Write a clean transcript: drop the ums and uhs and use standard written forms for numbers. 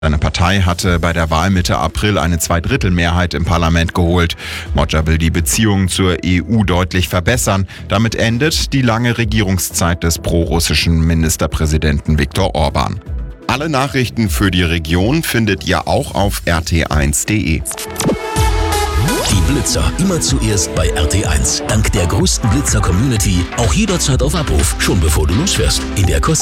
Seine Partei hatte bei der Wahl Mitte April eine Zweidrittelmehrheit im Parlament geholt. Moggia will die Beziehungen zur EU deutlich verbessern. Damit endet die lange Regierungszeit des prorussischen Ministerpräsidenten Viktor Orban. Alle Nachrichten für die Region findet ihr auch auf rt1.de. Die Blitzer immer zuerst bei RT1. Dank der größten Blitzer-Community auch jederzeit auf Abruf, schon bevor du losfährst. In der